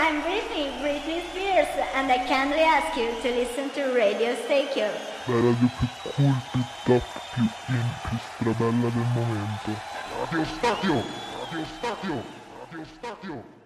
I'm Britney Spears, and I kindly ask you to listen to Radio Staycare. La radio più cool, più top, più in, più strabella del momento. Radio Stadio! Radio Stadio! Radio Stadio!